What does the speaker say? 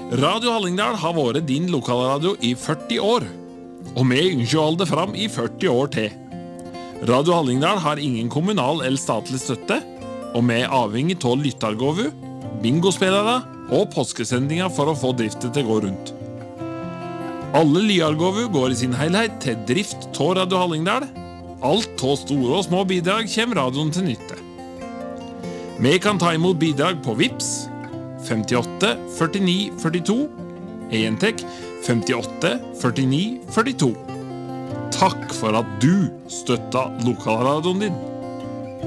Radio Hallingdal har vært din lokalradio i 40 år, og vi ønsker å holde det fram i 40 år til. Radio Hallingdal har ingen kommunal eller statlig støtte, og vi er avhengig av lyttargåvu, bingospillere og påskesendinger for å få driften til å gå rundt. Alle lyargåvu går i sin helhet til drift av Radio Hallingdal. Alt av store og små bidrag kommer radioen til nytte. Vi kan ta imot bidrag på Vips 58 49 42, entek 58 49 42. Takk for at du støtta lokalradioen din.